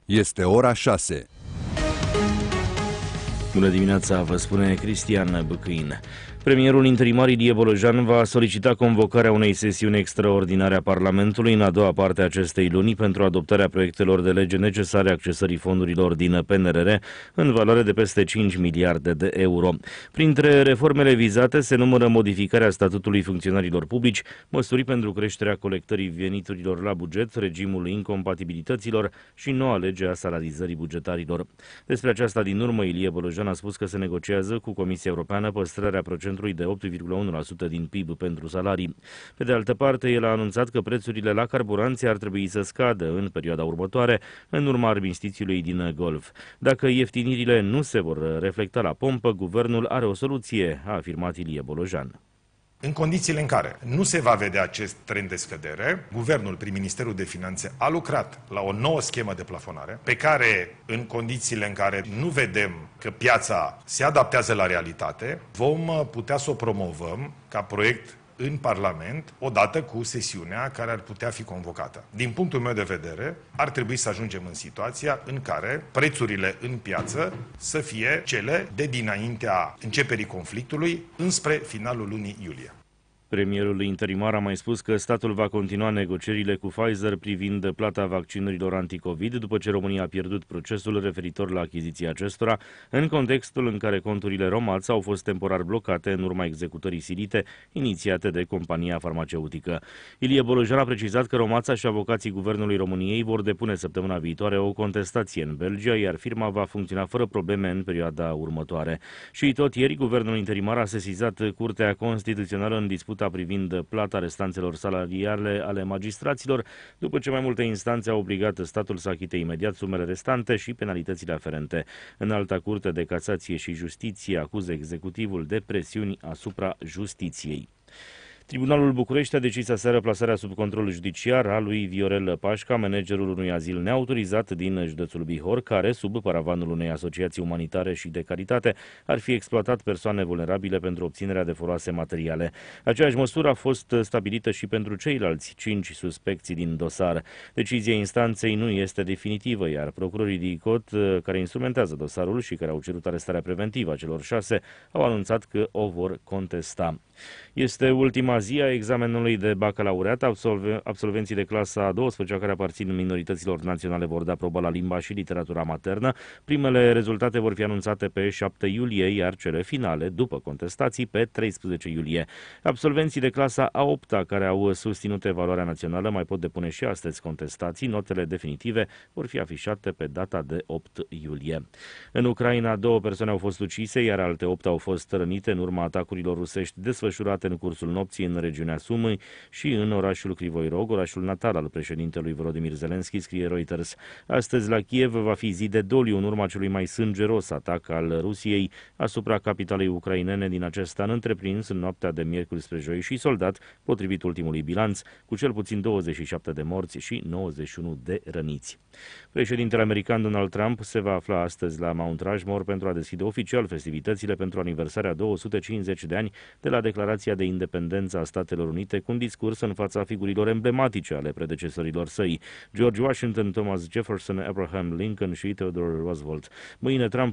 Este ora 6. Bună dimineața, vă spune Cristian Băcâin. Premierul interimar Ilie Bolojan va solicita convocarea unei sesiuni extraordinare a Parlamentului în a doua parte a acestei luni pentru adoptarea proiectelor de lege necesare accesării fondurilor din PNRR în valoare de peste 5 miliarde de euro. Printre reformele vizate se numără modificarea statutului funcționarilor publici, măsuri pentru creșterea colectării veniturilor la buget, regimul incompatibilităților și noua lege a salarizării bugetarilor. Despre aceasta din urmă, Ilie Bolojan a spus că se negociază cu Comisia Europeană păstrarea procentului de 8,1% din PIB pentru salarii. Pe de altă parte, el a anunțat că prețurile la carburanți ar trebui să scadă în perioada următoare, în urma armistițiului din Golf. Dacă ieftinirile nu se vor reflecta la pompă, guvernul are o soluție, a afirmat Ilie Bolojan. În condițiile în care nu se va vedea acest trend de scădere, guvernul prin Ministerul de Finanțe a lucrat la o nouă schemă de plafonare, pe care, în condițiile în care nu vedem că piața se adaptează la realitate, vom putea să o promovăm ca proiect în Parlament, odată cu sesiunea care ar putea fi convocată. Din punctul meu de vedere, ar trebui să ajungem în situația în care prețurile în piață să fie cele de dinaintea începerii conflictului înspre finalul lunii iulie. Premierul interimar a mai spus că statul va continua negocierile cu Pfizer privind plata vaccinurilor anticovid după ce România a pierdut procesul referitor la achiziția acestora, în contextul în care conturile Romaț au fost temporar blocate în urma executării silite inițiate de compania farmaceutică. Ilie Bolojan a precizat că Romața și avocații Guvernului României vor depune săptămâna viitoare o contestație în Belgia, iar firma va funcționa fără probleme în perioada următoare. Și tot ieri, Guvernul interimar a sesizat Curtea Constituțională în disputa privind plata restanțelor salariale ale magistraților, după ce mai multe instanțe au obligat statul să achite imediat sumele restante și penalitățile aferente. Înalta Curte de Casație și Justiție acuză executivul de presiuni asupra justiției. Tribunalul București a decis aseară plasarea sub control judiciar a lui Viorel Pașca, managerul unui azil neautorizat din județul Bihor, care, sub paravanul unei asociații umanitare și de caritate, ar fi exploatat persoane vulnerabile pentru obținerea de foloase materiale. Aceeași măsură a fost stabilită și pentru ceilalți 5 suspecți din dosar. Decizia instanței nu este definitivă, iar procurorii DICOT, care instrumentează dosarul și care au cerut arestarea preventivă a celor 6, au anunțat că o vor contesta. Este ultima zi a examenului de bacalaureat. Absolvenții de clasa a 12-a care aparțin minorităților naționale vor da probă la limba și literatura maternă. Primele rezultate vor fi anunțate pe 7 iulie, iar cele finale, după contestații, pe 13 iulie. Absolvenții de clasa a 8-a care au susținut evaluarea națională mai pot depune și astăzi contestații. Notele definitive vor fi afișate pe data de 8 iulie. În Ucraina, 2 persoane au fost ucise, iar alte 8 au fost rănite în urma atacurilor rusești desfășurate în cursul nopții în regiunea Sumâi și în orașul Crivoi Rog, orașul natal al președintelui Volodymyr Zelensky, scrie Reuters. Astăzi la Kiev va fi zi de doliu în urma celui mai sângeros atac al Rusiei asupra capitalei ucrainene din acest an, întreprins în noaptea de miercuri spre joi și soldat, potrivit ultimului bilanț, cu cel puțin 27 de morți și 91 de răniți. Președintele american Donald Trump se va afla astăzi la Mount Rushmore pentru a deschide oficial festivitățile pentru aniversarea 250 de ani de la declarația de independență a Statelor Unite, cu un discurs în fața figurilor emblematice ale predecesorilor săi, George Washington, Thomas Jefferson, Abraham Lincoln și Theodore Roosevelt. Mâine Trump